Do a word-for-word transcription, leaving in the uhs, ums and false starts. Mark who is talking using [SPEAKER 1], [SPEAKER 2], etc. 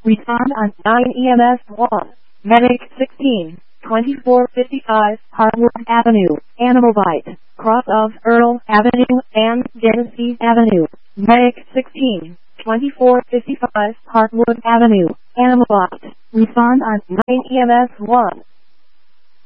[SPEAKER 1] Respond on nine E M S one. Medic sixteen, twenty-four fifty-five, Hardwood Avenue, Animal Bite, cross of Earl Avenue and Genesee Avenue. Medic sixteen, twenty-four fifty-five, Hardwood Avenue, Animal Bite. Respond on nine E M S one.